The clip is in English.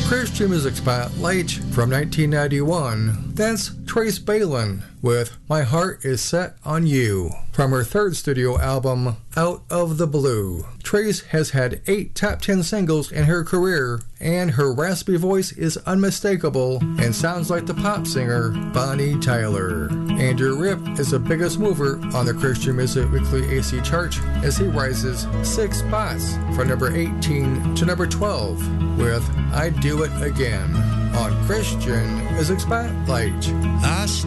Christian Music Spotlight from 1991. That's Trace Balin with My Heart Is Set on You from her third studio album, Out of the Blue. Trace has had 8 top 10 singles in her career, and her raspy voice is unmistakable and sounds like the pop singer Bonnie Tyler. Andrew Ripp is the biggest mover on the Christian Music Weekly AC chart as he rises 6 spots from number 18 to number 12 with I Do It Again on Christian Music Spotlight. I